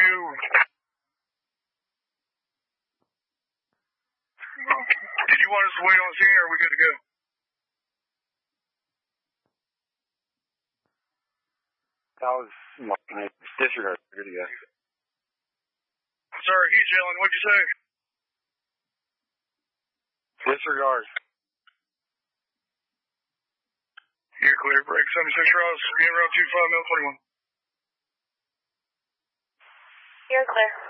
Did you want us to wait on scene, or are we good to go? That was my disregard. Good to go. Sorry, he's yelling. What'd you say? Disregard. You're clear. Break 76 Ross. Begin route 25, mile 21. You're clear.